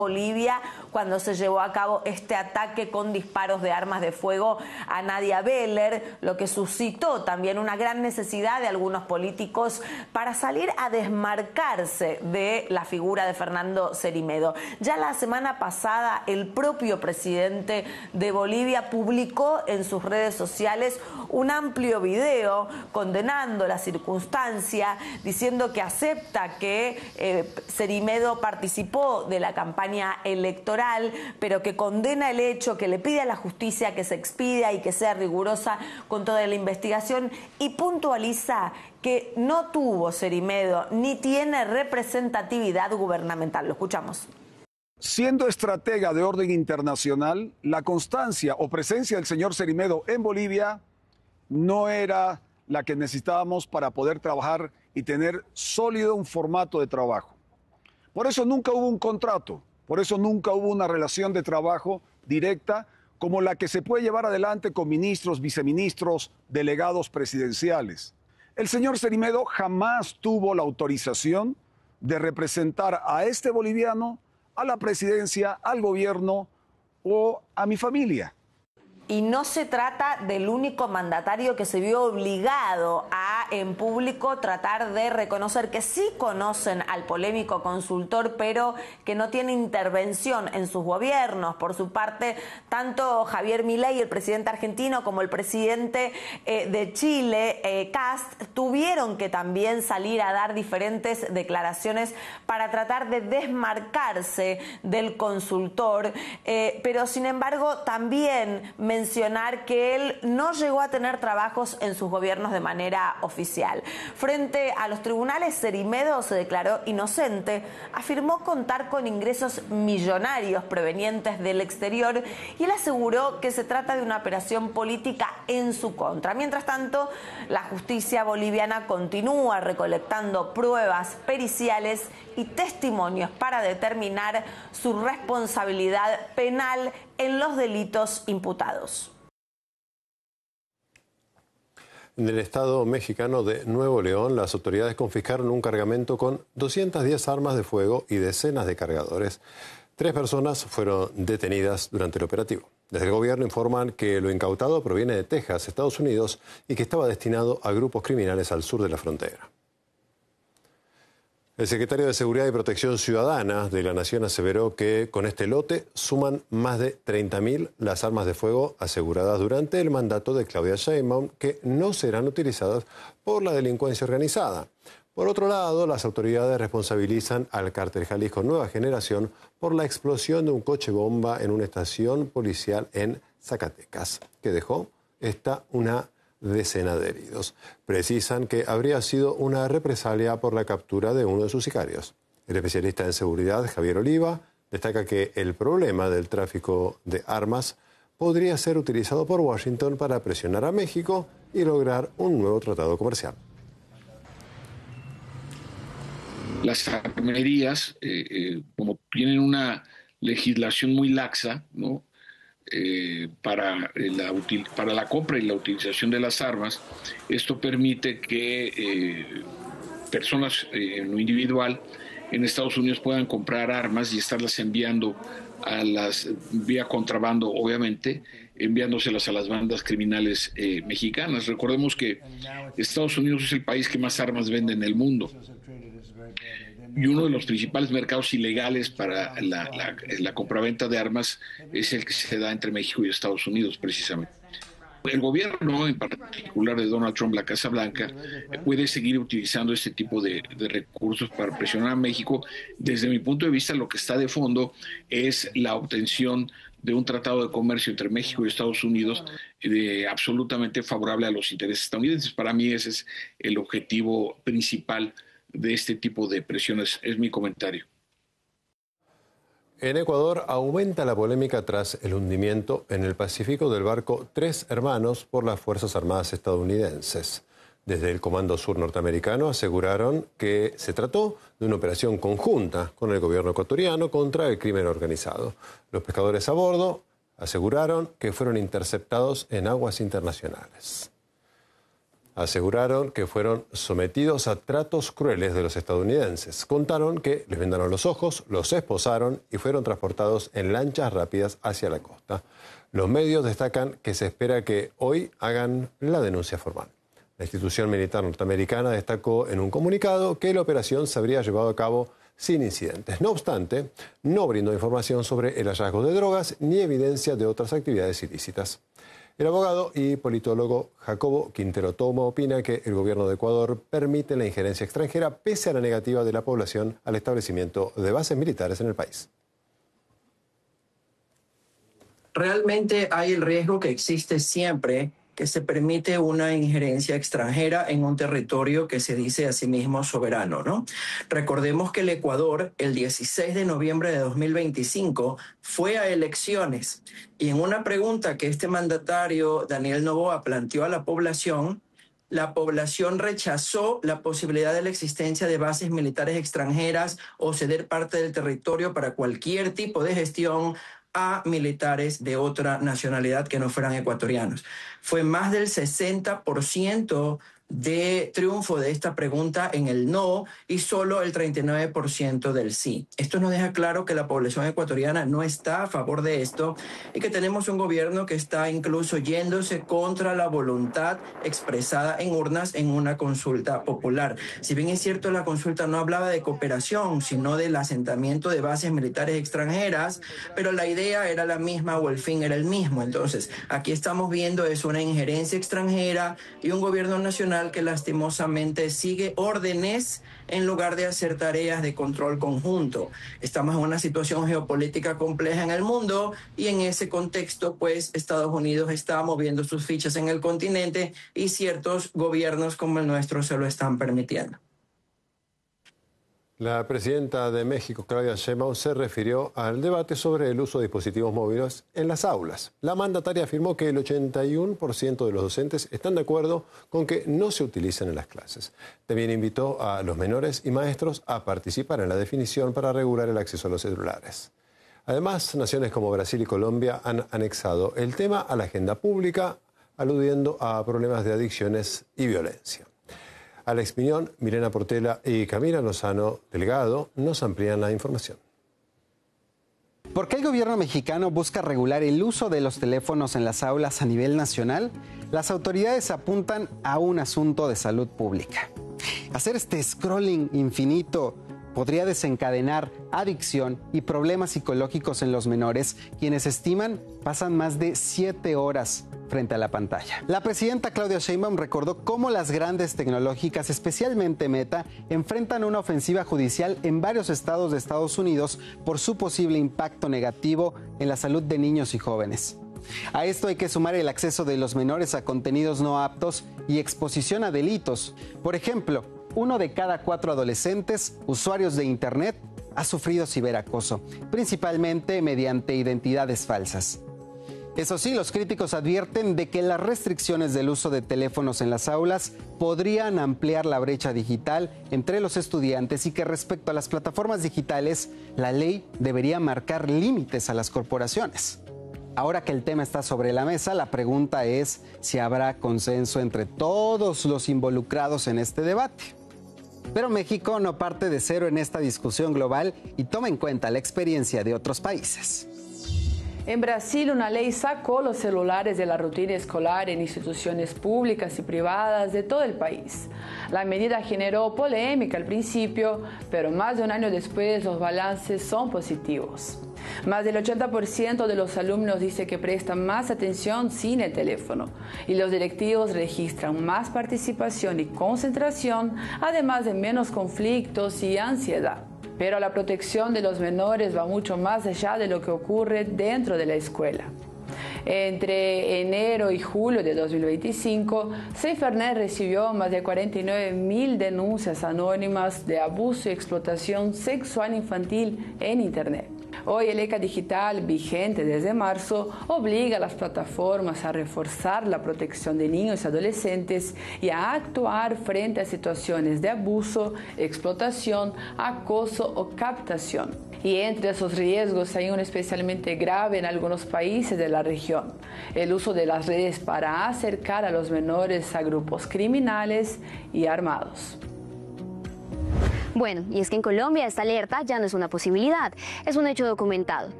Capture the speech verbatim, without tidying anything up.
Bolivia cuando se llevó a cabo este ataque con disparos de armas de fuego a Nadia Beller, lo que suscitó también una gran necesidad de algunos políticos para salir a desmarcarse de la figura de Fernando Cerimedo. Ya la semana pasada el propio presidente de Bolivia publicó en sus redes sociales un amplio video condenando la circunstancia, diciendo que acepta que eh, Cerimedo participó de la campaña electoral, pero que condena el hecho, que le pide a la justicia que se expida y que sea rigurosa con toda la investigación, y puntualiza que no tuvo Cerimedo ni tiene representatividad gubernamental. Lo escuchamos. Siendo estratega de orden internacional, la constancia o presencia del señor Cerimedo en Bolivia no era la que necesitábamos para poder trabajar y tener sólido un formato de trabajo. Por eso nunca hubo un contrato. Por eso nunca hubo una relación de trabajo directa como la que se puede llevar adelante con ministros, viceministros, delegados presidenciales. El señor Cerimedo jamás tuvo la autorización de representar a este boliviano, a la presidencia, al gobierno o a mi familia. Y no se trata del único mandatario que se vio obligado a, en público, tratar de reconocer que sí conocen al polémico consultor, pero que no tiene intervención en sus gobiernos. Por su parte, tanto Javier Milei, el presidente argentino, como el presidente eh, de Chile, eh, Kast, tuvieron que también salir a dar diferentes declaraciones para tratar de desmarcarse del consultor, eh, pero sin embargo también mencionar que él no llegó a tener trabajos en sus gobiernos de manera oficial. Frente a los tribunales, Cerimedo se declaró inocente, afirmó contar con ingresos millonarios provenientes del exterior y él aseguró que se trata de una operación política en su contra. Mientras tanto, la justicia boliviana continúa recolectando pruebas periciales y testimonios para determinar su responsabilidad penal en los delitos imputados. En el estado mexicano de Nuevo León, las autoridades confiscaron un cargamento con doscientas diez armas de fuego y decenas de cargadores. Tres personas fueron detenidas durante el operativo. Desde el gobierno informan que lo incautado proviene de Texas, Estados Unidos, y que estaba destinado a grupos criminales al sur de la frontera. El secretario de Seguridad y Protección Ciudadana de la Nación aseveró que con este lote suman más de treinta mil las armas de fuego aseguradas durante el mandato de Claudia Sheinbaum, que no serán utilizadas por la delincuencia organizada. Por otro lado, las autoridades responsabilizan al cártel Jalisco Nueva Generación por la explosión de un coche bomba en una estación policial en Zacatecas, que dejó esta una decena de heridos. Precisan que habría sido una represalia por la captura de uno de sus sicarios. El especialista en seguridad, Javier Oliva, destaca que el problema del tráfico de armas podría ser utilizado por Washington para presionar a México y lograr un nuevo tratado comercial. Las armerías, eh, eh, como tienen una legislación muy laxa, ¿no? Eh, para, la util, para la compra y la utilización de las armas, esto permite que eh, personas eh, en lo individual en Estados Unidos puedan comprar armas y estarlas enviando a las vía contrabando, obviamente, enviándoselas a las bandas criminales eh, mexicanas. Recordemos que Estados Unidos es el país que más armas vende en el mundo y uno de los principales mercados ilegales para la, la, la compraventa de armas es el que se da entre México y Estados Unidos, precisamente. El gobierno, en particular de Donald Trump, la Casa Blanca, puede seguir utilizando este tipo de, de recursos para presionar a México. Desde mi punto de vista, lo que está de fondo es la obtención de un tratado de comercio entre México y Estados Unidos de, absolutamente favorable a los intereses estadounidenses. Para mí ese es el objetivo principal de este tipo de presiones, es mi comentario. En Ecuador aumenta la polémica tras el hundimiento en el Pacífico del barco Tres Hermanos por las Fuerzas Armadas estadounidenses. Desde el Comando Sur norteamericano aseguraron que se trató de una operación conjunta con el gobierno ecuatoriano contra el crimen organizado. Los pescadores a bordo aseguraron que fueron interceptados en aguas internacionales. Aseguraron que fueron sometidos a tratos crueles de los estadounidenses. Contaron que les vendaron los ojos, los esposaron y fueron transportados en lanchas rápidas hacia la costa. Los medios destacan que se espera que hoy hagan la denuncia formal. La institución militar norteamericana destacó en un comunicado que la operación se habría llevado a cabo sin incidentes. No obstante, no brindó información sobre el hallazgo de drogas ni evidencia de otras actividades ilícitas. El abogado y politólogo Jacobo Quintero Tomo opina que el gobierno de Ecuador permite la injerencia extranjera pese a la negativa de la población al establecimiento de bases militares en el país. Realmente hay el riesgo que existe siempre que se permite una injerencia extranjera en un territorio que se dice a sí mismo soberano, ¿no? Recordemos que el Ecuador, el dieciséis de noviembre de dos mil veinticinco, fue a elecciones y en una pregunta que este mandatario, Daniel Noboa, planteó a la población, la población rechazó la posibilidad de la existencia de bases militares extranjeras o ceder parte del territorio para cualquier tipo de gestión a militares de otra nacionalidad que no fueran ecuatorianos. Fue más del sesenta por ciento de triunfo de esta pregunta en el no y solo el treinta y nueve por ciento del sí. Esto nos deja claro que la población ecuatoriana no está a favor de esto y que tenemos un gobierno que está incluso yéndose contra la voluntad expresada en urnas en una consulta popular. Si bien es cierto, la consulta no hablaba de cooperación, sino del asentamiento de bases militares extranjeras, pero la idea era la misma o el fin era el mismo. Entonces, aquí estamos viendo es una injerencia extranjera y un gobierno nacional que lastimosamente sigue órdenes en lugar de hacer tareas de control conjunto. Estamos en una situación geopolítica compleja en el mundo y en ese contexto, pues, Estados Unidos está moviendo sus fichas en el continente y ciertos gobiernos como el nuestro se lo están permitiendo. La presidenta de México, Claudia Sheinbaum, se refirió al debate sobre el uso de dispositivos móviles en las aulas. La mandataria afirmó que el ochenta y uno por ciento de los docentes están de acuerdo con que no se utilicen en las clases. También invitó a los menores y maestros a participar en la definición para regular el acceso a los celulares. Además, naciones como Brasil y Colombia han anexado el tema a la agenda pública, aludiendo a problemas de adicciones y violencia. Alex Piñón, Milena Portela y Camila Lozano Delgado nos amplían la información. ¿Por qué el gobierno mexicano busca regular el uso de los teléfonos en las aulas a nivel nacional? Las autoridades apuntan a un asunto de salud pública. Hacer este scrolling infinito podría desencadenar adicción y problemas psicológicos en los menores, quienes estiman pasan más de siete horas frente a la pantalla. La presidenta Claudia Sheinbaum recordó cómo las grandes tecnológicas, especialmente Meta, enfrentan una ofensiva judicial en varios estados de Estados Unidos por su posible impacto negativo en la salud de niños y jóvenes. A esto hay que sumar el acceso de los menores a contenidos no aptos y exposición a delitos. Por ejemplo, uno de cada cuatro adolescentes usuarios de Internet ha sufrido ciberacoso, principalmente mediante identidades falsas. Eso sí, los críticos advierten de que las restricciones del uso de teléfonos en las aulas podrían ampliar la brecha digital entre los estudiantes y que respecto a las plataformas digitales, la ley debería marcar límites a las corporaciones. Ahora que el tema está sobre la mesa, la pregunta es si habrá consenso entre todos los involucrados en este debate. Pero México no parte de cero en esta discusión global y toma en cuenta la experiencia de otros países. En Brasil, una ley sacó los celulares de la rutina escolar en instituciones públicas y privadas de todo el país. La medida generó polémica al principio, pero más de un año después los balances son positivos. Más del ochenta por ciento de los alumnos dice que prestan más atención sin el teléfono y los directivos registran más participación y concentración, además de menos conflictos y ansiedad. Pero la protección de los menores va mucho más allá de lo que ocurre dentro de la escuela. Entre enero y julio de dos mil veinticinco, Seifernet recibió más de cuarenta y nueve mil denuncias anónimas de abuso y explotación sexual infantil en Internet. Hoy el ECA digital, vigente desde marzo, obliga a las plataformas a reforzar la protección de niños y adolescentes y a actuar frente a situaciones de abuso, explotación, acoso o captación. Y entre esos riesgos hay uno especialmente grave en algunos países de la región: el uso de las redes para acercar a los menores a grupos criminales y armados. Bueno, y es que en Colombia esta alerta ya no es una posibilidad, es un hecho documentado.